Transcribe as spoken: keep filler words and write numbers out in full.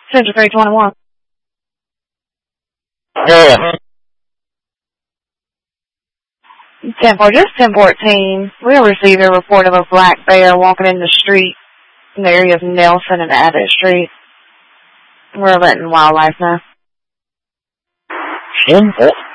Central three twenty-one. Yeah. ten four, just ten fourteen. We received a report of a black bear walking in the street in the area of Nelson and Abbott Street. We're letting wildlife know. ten four.